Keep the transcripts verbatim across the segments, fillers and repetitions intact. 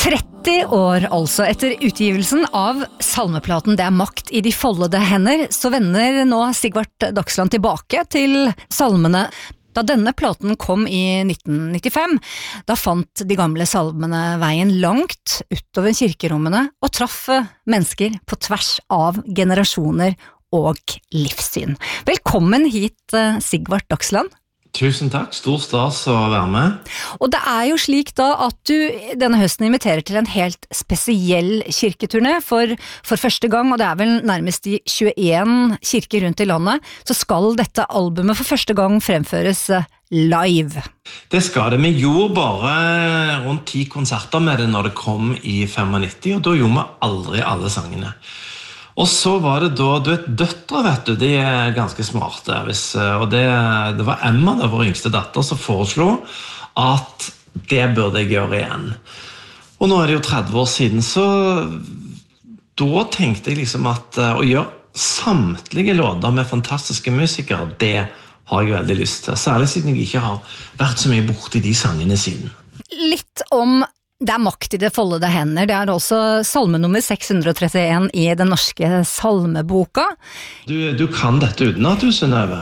tretti år altså etter utgivelsen av salmeplaten Det er makt i de foldede hender, så vender nå Sigvart Dagsland tilbake til salmene. Da denne platen kom i nitten nittifem, da fant de gamle salmene veien langt utover kirkerommene og traff mennesker på tvers av generasjoner og livssyn. Velkommen hit, Sigvart Dagsland. Tusen takk, stor stas å være med. Og det er jo slik da at du denne høsten inviterer til en helt spesiell kirketurné for, for første gang, og det er vel nærmest i tjueen kirker rundt i landet, så skal dette albumet for første gang fremføres live. Det skal det. Vi gjorde bare rundt ti konserter med det når det kom i nittifem, og da gjorde vi aldri alle sangene. Og så var det da, du vet, døtre, vet du, de er ganske smarte, hvis, og det, det var Emma, det var vår yngste datter, som foreslo at det burde jeg gjøre igjen. Og nå er det jo tretti år siden, så da tenkte jeg liksom at å gjøre samtlige låter med fantastiske musikere, det har jeg veldig lyst til, særlig siden jeg ikke har vært så mye borte i de sangene siden. Litt om Det er makt i det foldede hender. Det er også salme nummer seks hundre og trettien i den norske salmeboka. Du, du kan dette uten at du, Synnøve.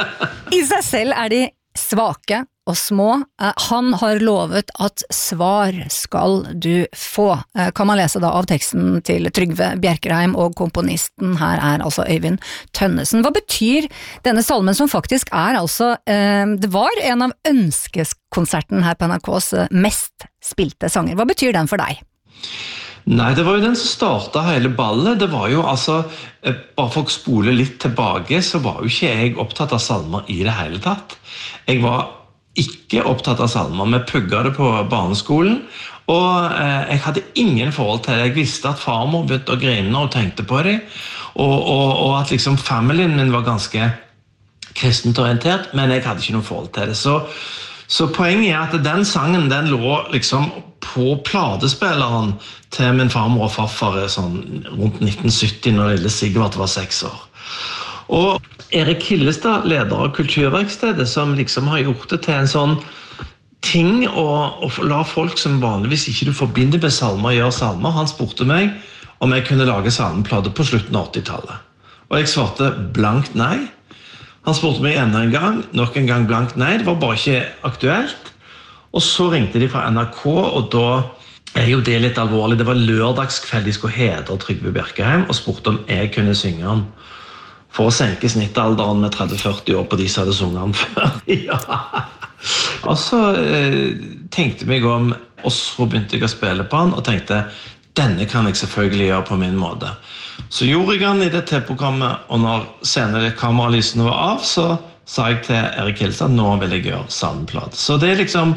I seg selv er de svake og små. Han har lovet at svar skal du få. Kan man lese da av teksten til Trygve Bjerkreim, og komponisten her er altså Øyvind Tønnesen. Hva betyr denne salmen, som faktisk er altså, det var en av ønskekonserten her på N R K's mest spilte sanger. Hva betyr den for deg? Nei, det var jo den som startet hele ballet. Det var jo altså, bare for å spole litt tilbake, så var jo ikke jeg opptatt av salmer i det hele tatt. Jeg var ikke opptatt av salmer. Vi pugget det på barneskolen, og eh, jeg hadde ingen forhold til det. Jeg visste at farmor begynte å grine når hun tenkte på det, og, og, og at liksom familien min var ganske kristent orientert, men jeg hadde ikke noe forhold til det. Så, så poenget er at den sangen, den lå liksom på platespilleren til min farmor og farfar sånn rundt nitten sytti, når lille Sigvart var seks år. Og Erik Hillestad, leder av Kulturverkstedet, som liksom har gjort det til en sånn ting å, å la folk som vanligvis ikke du forbinder med salmer gjøre salmer. Han spurte meg om jeg kunne lage salmeplater på slutten av åttitallet. Og jeg svarte blankt nei. Han spurte meg enda en gang, nok en gang blankt nei. Det var bare ikke aktuelt. Og så ringte de fra N R K, og da er jo det litt alvorlig. Det var lørdagskveld de skulle hedre Trygve Bjerkreim, og spurte om jeg kunne synge han. For å senke snittalderen med tretti til førti år på de som hadde sunget han før. Ja. Og så eh, tenkte jeg om, og så begynte jeg å spille på han, og tenkte, denne kan jeg selvfølgelig gjøre på min måte. Så gjorde jeg han i det T-programmet, og når senere kameralysene var av, så sa jeg til Erik Hillestad, nå vil jeg gjøre salmeplate. Så det er liksom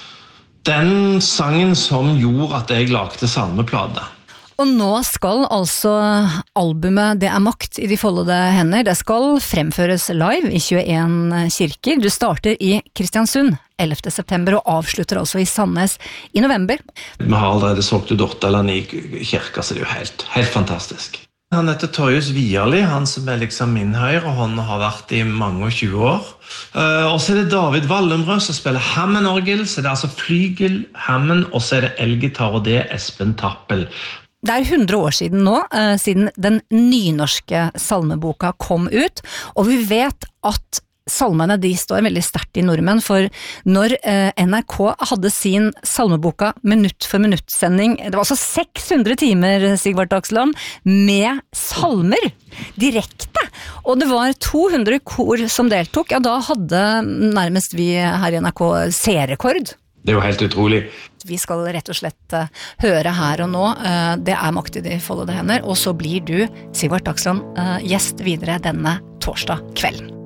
den sangen som gjorde at jeg lagde salmeplate. Og nå skal altså albumet Det er makt i de foldede hender, det skal fremføres live i tjueen kirker. Du starter i Kristiansund ellevte september og avslutter altså i Sandnes i november. Vi har allerede solgt ut åtte eller ni kirker, så det er jo helt, helt fantastisk. Han heter Torjus Vierli, han som er liksom min høyre hånd og har vært i mange og tjue år. Uh, og så er det David Wallenrød som spiller Hammond-orgel, så det er altså flygel, Hammond, og så er det elgitar, og det er Espen Tappel. Det er hundre år siden nå, eh, siden den nynorske salmeboka kom ut, og vi vet at salmene de står veldig sterkt i nordmenn, for når eh, N R K hadde sin salmeboka minutt for minutt-sending, det var altså seks hundre timer, Sigvart Dagsland, med salmer, direkte, og det var to hundre kor som deltok. Ja, da hadde nærmest vi her i N R K seerrekord. Det er jo helt utrolig. Vi skal rett og slett uh, høre her og nå. Uh, det er makt i de foldede hender, og så blir du, Sigvart Dagsland, uh, gjest videre denne torsdag kvelden.